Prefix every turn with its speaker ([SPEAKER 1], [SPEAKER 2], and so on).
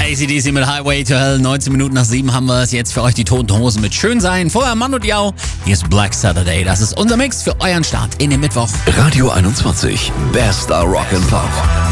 [SPEAKER 1] AC/DC mit Highway to Hell. 19 Minuten nach 7 haben wir es jetzt für euch, die Toten Hosen mit Schön sein. Vorher Mann und Jau. Hier ist Black Saturday. Das ist unser Mix für euren Start in den Mittwoch.
[SPEAKER 2] Radio 21. Bester Rock and Pop.